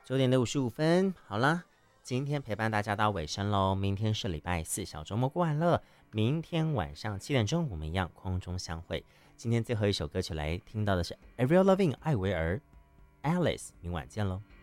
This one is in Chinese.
9:55。好啦，今天陪伴大家到尾声喽，明天是礼拜四，小周末过完了，明天晚上7点钟我们一样空中相会。今天最后一首歌曲来听到的是 Avril Lavigne 艾薇儿 Alice， 明晚见喽。